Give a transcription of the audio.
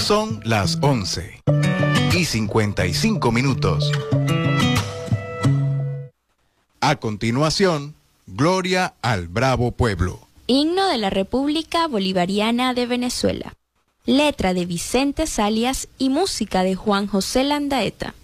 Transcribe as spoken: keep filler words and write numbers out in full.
Son las once y cincuenta y cinco minutos. A continuación, Gloria al Bravo Pueblo. Himno de la República Bolivariana de Venezuela. Letra de Vicente Salias y música de Juan José Landaeta.